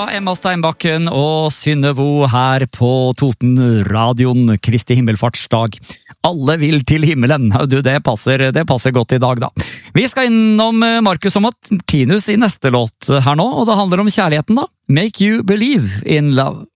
Emma Steinbakken og Synnevo her på Toten-radioen Kristi himmelfartsdag. Alle vil til himmelen. Du, det passer godt i dag, da. Vi skal innom Marcus og Martinus i neste låt her nå, og det handler om kjærligheten, da. Make you believe in love.